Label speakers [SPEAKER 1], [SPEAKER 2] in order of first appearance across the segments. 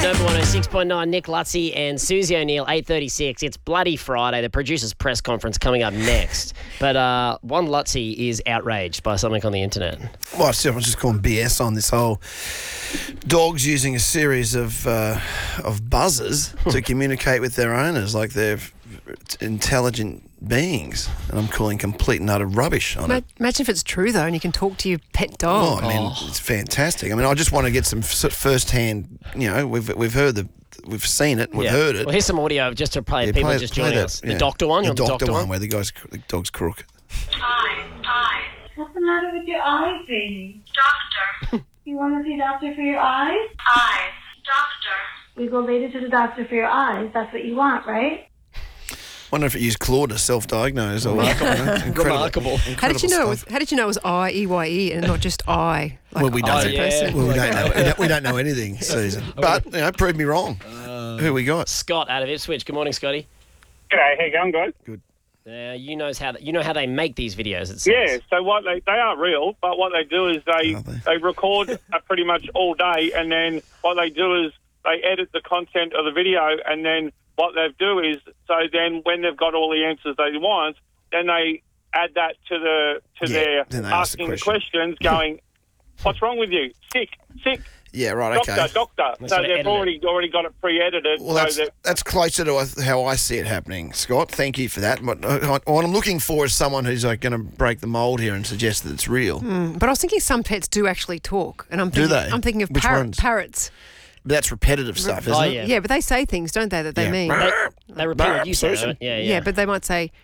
[SPEAKER 1] Nova 106.9, Nick Lutzy and Susie O'Neill, 8:36. It's bloody Friday. The producers' press conference coming up next. But one Lutzy is outraged by something on the internet.
[SPEAKER 2] Well, everyone's just calling BS on this whole dogs using a series of buzzers to communicate with their owners like they're intelligent beings, and I'm calling complete and utter rubbish on it.
[SPEAKER 3] Imagine if it's true, though, and you can talk to your pet dog.
[SPEAKER 2] Oh, I mean, it's fantastic. I mean, I just want to get some first-hand, we've heard we've seen it, we've heard it.
[SPEAKER 1] Well, here's some audio just to play people just joining us. The doctor one?
[SPEAKER 2] The doctor one where the dog's crook.
[SPEAKER 4] Eyes. What's the matter with your eyes, baby? Doctor. You want to see doctor for your eyes? Eyes. Doctor. We go later to the doctor for your eyes. That's what you want, right?
[SPEAKER 2] I wonder if it used Claude to self-diagnose.
[SPEAKER 1] Remarkable.
[SPEAKER 3] How did you know? How did you know it was I-E-Y-E and not just I? Like
[SPEAKER 2] Well, we don't.
[SPEAKER 3] person?
[SPEAKER 2] Well, we don't know anything, Susan. But prove me wrong. Who we got?
[SPEAKER 1] Scott out of Ipswich. Good morning, Scotty.
[SPEAKER 5] G'day, how you going, guys?
[SPEAKER 2] Good.
[SPEAKER 1] You know how they make these videos. It says.
[SPEAKER 5] Yeah, so what they are real, but what they do is they record pretty much all day, and then what they do is they edit the content of the video, and then what they do is, so then when they've got all the answers they want, then they add that to their asking the questions, going, "What's wrong with you? Sick."
[SPEAKER 2] Yeah, right.
[SPEAKER 5] Doctor. So they've already got it pre-edited.
[SPEAKER 2] Well, that's closer to how I see it happening, Scott. Thank you for that. What I'm looking for is someone who's going to break the mould here and suggest that it's real.
[SPEAKER 3] But I was thinking some pets do actually talk, and
[SPEAKER 2] Do they?
[SPEAKER 3] I'm thinking of
[SPEAKER 2] Which ones?
[SPEAKER 3] parrots.
[SPEAKER 2] But that's repetitive stuff, isn't it?
[SPEAKER 3] Yeah, but they say things, don't they, that they mean?
[SPEAKER 1] They repeat what you say. Right?
[SPEAKER 3] Yeah, but they might say,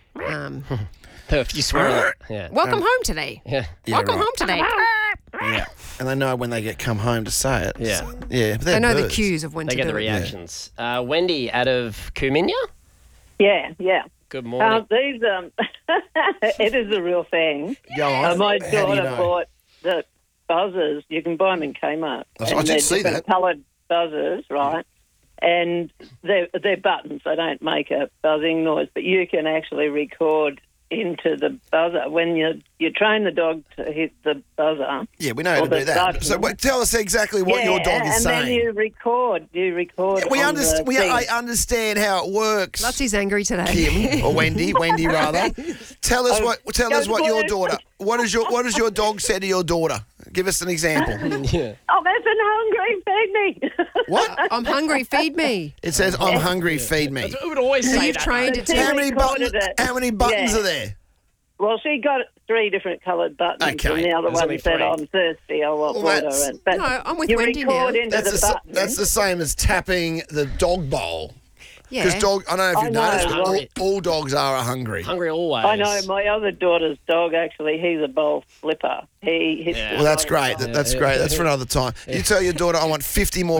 [SPEAKER 1] if you swear a lot. Yeah.
[SPEAKER 3] welcome home today.
[SPEAKER 1] Yeah.
[SPEAKER 3] Welcome home today.
[SPEAKER 2] Yeah. And they know when they get come home to say it.
[SPEAKER 1] Yeah.
[SPEAKER 2] So, yeah. But
[SPEAKER 3] They know the
[SPEAKER 2] birds.
[SPEAKER 3] cues of when
[SPEAKER 1] They
[SPEAKER 3] to
[SPEAKER 1] get
[SPEAKER 3] do
[SPEAKER 1] the
[SPEAKER 3] it.
[SPEAKER 1] reactions. Wendy out of Kuminya.
[SPEAKER 6] Yeah.
[SPEAKER 1] Good morning.
[SPEAKER 6] These, it is a real thing.
[SPEAKER 2] Go on.
[SPEAKER 6] My
[SPEAKER 2] How do you
[SPEAKER 6] daughter
[SPEAKER 2] know?
[SPEAKER 6] bought the buzzers. You can buy them in Kmart.
[SPEAKER 2] I did see that.
[SPEAKER 6] Coloured buzzers, right? And they're buttons. They don't make a buzzing noise, but you can actually record into the buzzer when you train the dog to hit the buzzer.
[SPEAKER 2] Yeah, we know how to do that.
[SPEAKER 6] button.
[SPEAKER 2] So tell us exactly what your dog is saying.
[SPEAKER 6] And then you record.
[SPEAKER 2] I understand how it works.
[SPEAKER 3] Lutzy's angry today.
[SPEAKER 2] Kim or Wendy rather. Tell us what your daughter. What does your dog say to your daughter? Give us an example.
[SPEAKER 1] Yeah.
[SPEAKER 6] Oh, that's an hungry, feed me.
[SPEAKER 2] What?
[SPEAKER 3] I'm hungry, feed me.
[SPEAKER 2] It says, "I'm hungry, feed me."
[SPEAKER 1] We would always
[SPEAKER 3] So
[SPEAKER 1] say
[SPEAKER 3] you've
[SPEAKER 1] that.
[SPEAKER 3] trained it to...
[SPEAKER 2] How many
[SPEAKER 6] recorded
[SPEAKER 2] buttons?
[SPEAKER 6] it.
[SPEAKER 2] How many buttons
[SPEAKER 6] Yeah.
[SPEAKER 2] are there?
[SPEAKER 6] Well, she got 3 different coloured buttons,
[SPEAKER 2] Okay.
[SPEAKER 6] and the other
[SPEAKER 1] There's only
[SPEAKER 6] one said,
[SPEAKER 1] 3.
[SPEAKER 6] "I'm thirsty, I want
[SPEAKER 2] Well,
[SPEAKER 6] water."
[SPEAKER 2] that's-
[SPEAKER 6] But
[SPEAKER 3] No, I'm with
[SPEAKER 6] you
[SPEAKER 3] Wendy
[SPEAKER 6] record
[SPEAKER 3] now.
[SPEAKER 6] into the button.
[SPEAKER 2] That's the same as tapping the dog bowl.
[SPEAKER 3] Yeah.
[SPEAKER 2] Because I don't know if you've noticed, but
[SPEAKER 1] Hungry.
[SPEAKER 2] all dogs are hungry.
[SPEAKER 1] Hungry always.
[SPEAKER 6] I know my other daughter's dog. Actually, he's a bowl flipper. He hits.
[SPEAKER 1] Yeah.
[SPEAKER 6] the
[SPEAKER 2] Well, that's
[SPEAKER 6] bowl.
[SPEAKER 2] great. That's great. That's for another time. You tell your daughter, "I want 50 more